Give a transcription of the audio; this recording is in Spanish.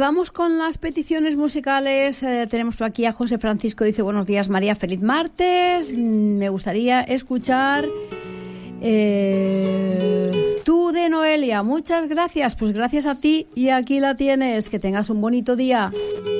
vamos con las peticiones musicales. Tenemos por aquí a José Francisco, dice: buenos días María, feliz martes. Me gustaría escuchar Tú de Noelia. Muchas gracias. Pues gracias a ti y aquí la tienes. Que tengas un bonito día.